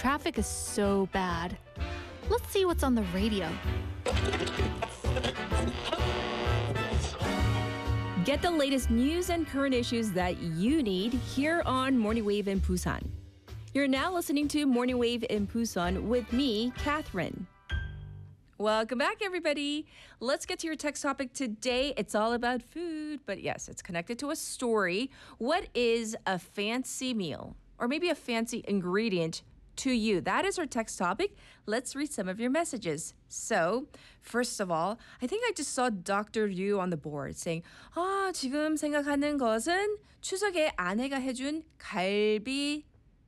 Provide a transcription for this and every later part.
traffic is so bad. Let's see what's on the radio. Get the latest news and current issues that you need here on Morning Wave in Busan. You're now listening to Morning Wave in Busan with me, Catherine. Welcome back, everybody. Let's get to your text topic today. It's all about food, but yes, it's connected to a story. What is a fancy meal or maybe a fancy ingredient to you? That is our text topic. Let's read some of your messages. So, first of all, I think I just saw Dr. Ryu on the board saying, 지금 생각하는 것은 추석에 아내가 해준 갈비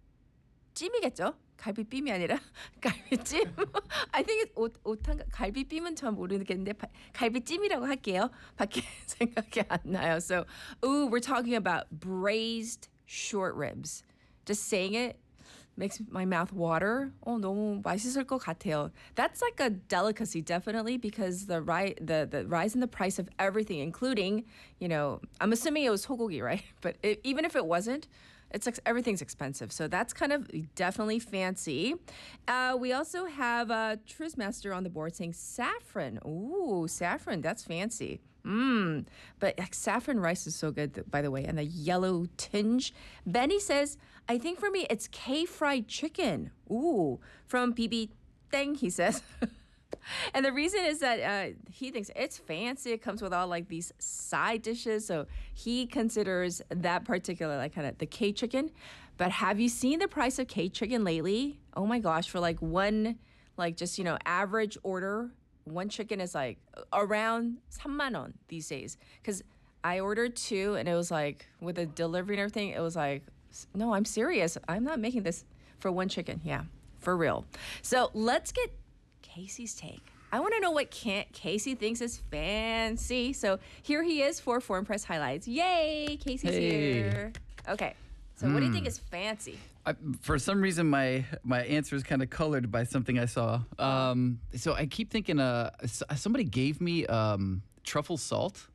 찜이겠죠? 갈비빔이 아니라 갈비찜. I think it's 오탄 갈비빔은 전 모르겠는데 갈비찜이라고 할게요. 밖에 생각이 안 나요. So, we're talking about braised short ribs. Just saying it makes my mouth water. 너무 맛있을 것 같아요. That's like a delicacy, definitely, because the rise in the price of everything, including, I'm assuming it was 소고기, right? But even if it wasn't, it's like everything's expensive. So that's kind of definitely fancy. We also have Trismaster on the board saying saffron. Ooh, saffron, that's fancy. But saffron rice is so good, by the way, and the yellow tinge. Benny says, I think for me, it's K-fried chicken. Ooh, from BB Teng, he says. And the reason is that he thinks it's fancy. It comes with all like these side dishes. So he considers that particular like kind of the K-chicken. But have you seen the price of K-chicken lately? Oh my gosh, for like one, like just, average order, one chicken is like around 3만 won these days. Because I ordered 2 and it was like with the delivery and everything, it was like, no, I'm serious. I'm not making this for one chicken. Yeah, for real. So let's get Casey's take. I want to know what Casey thinks is fancy. So here he is for Foreign Press Highlights. Yay, Casey's here. Okay, so what do you think is fancy? For some reason, my answer is kind of colored by something I saw. So I keep thinking somebody gave me truffle salt.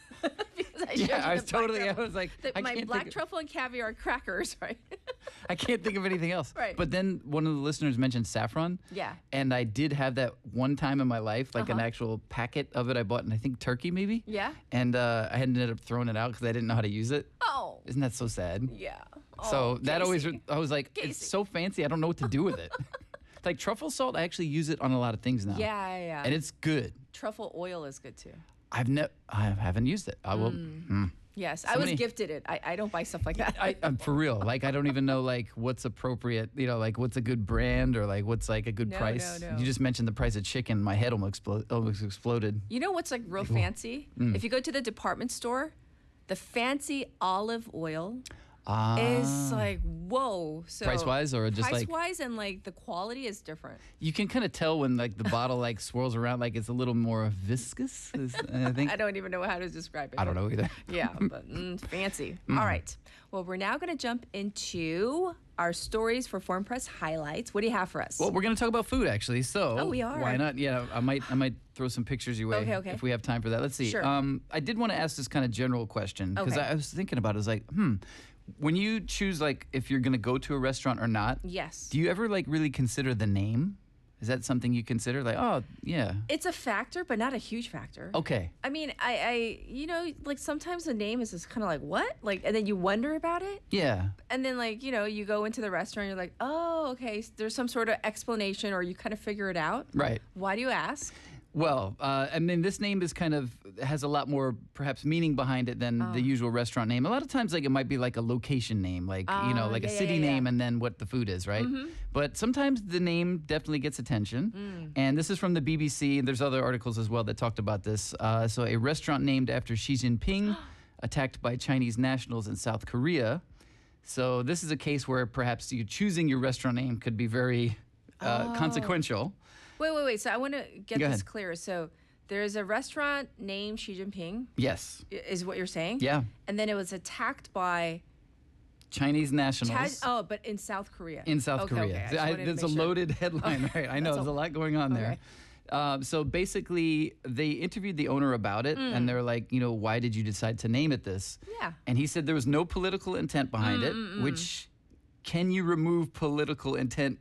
I was like, my black truffle and caviar crackers, right? I can't think of anything else. Right. But then one of the listeners mentioned saffron. Yeah. And I did have that one time in my life, like an actual packet of it I bought in, I think, Turkey maybe. Yeah. And I ended up throwing it out because I didn't know how to use it. Oh. Isn't that so sad? Yeah. So that always, Casey. I was like, Casey. It's so fancy, I don't know what to do with it. Like truffle salt, I actually use it on a lot of things now. Yeah. And it's good. Truffle oil is good too. I haven't used it. I will. Yes, I was gifted it. I don't buy stuff like that. I'm for real. Like I don't even know like what's appropriate. Like what's a good brand or like what's like a good price. No. You just mentioned the price of chicken. My head almost exploded. You know what's like real fancy? If you go to the department store, the fancy olive oil is like whoa. So price-wise or just like price-wise and like the quality is different. You can kind of tell when like the bottle like swirls around like it's a little more viscous. I think. I don't even know how to describe it. I don't know either. Yeah, but fancy. All right. Well, we're now going to jump into our stories for Foreign Press Highlights. What do you have for us? Well, we're going to talk about food actually. So we are. Why not? Yeah, I might throw some pictures your way Okay. if we have time for that. Let's see. Sure. I did want to ask this kind of general question because Okay. I was thinking about it. I was like, when you choose like if you're going to go to a restaurant or not, Yes. do you ever like really consider the name? Is that something you consider? Like, oh, yeah. It's a factor, but not a huge factor. Okay. I mean, I like sometimes the name is just kind of like, what? Like, and then you wonder about it. Yeah. And then like, you go into the restaurant, you're like, oh, okay, there's some sort of explanation or you kind of figure it out. Right. Why do you ask? Well, I mean, this name is kind of has a lot more perhaps meaning behind it than the usual restaurant name. A lot of times, like it might be like a location name, like like a city name, and then what the food is, right? But sometimes the name definitely gets attention. And this is from the BBC, and there's other articles as well that talked about this. So, a restaurant named after Xi Jinping, attacked by Chinese nationals in South Korea. So, this is a case where perhaps you choosing your restaurant name could be very consequential. Wait. So I want to get Go this ahead. clear. So there's a restaurant named Xi Jinping, Yes. is what you're saying? Yeah. And then it was attacked by Chinese nationals. but in South Korea. In South Okay, Korea. okay. I just wanted to That's a make sure. loaded headline, right? I know, there's a lot going on there. So basically, they interviewed the owner about it, and they're like, why did you decide to name it this? Yeah. And he said there was no political intent behind it, which... Can you remove political intent